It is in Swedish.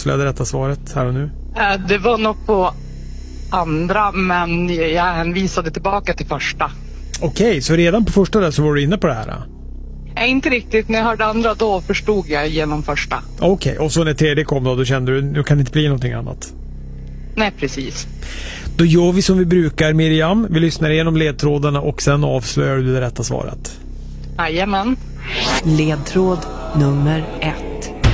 avslöja det rätta svaret här och nu? Det var nog på andra, men jag hänvisade tillbaka till första. Okej, så redan på första där så var du inne på det här? Inte riktigt. När jag hörde andra då förstod jag genom första. Okej, och så när tredje kom då kände du nu kan det inte bli någonting annat? Nej, precis. Då gör vi som vi brukar, Miriam. Vi lyssnar igenom ledtrådarna och sen avslöjar du det rätta svaret. Jajamän. Ledtråd nummer 1.